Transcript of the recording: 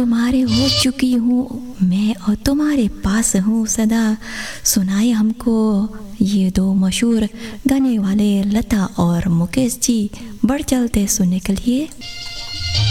तुम्हारे हो चुकी हूँ मैं और तुम्हारे पास हूँ सदा। सुनाए हमको ये दो मशहूर गाने वाले लता और मुकेश जी। बढ़ चलते सुनने के लिए।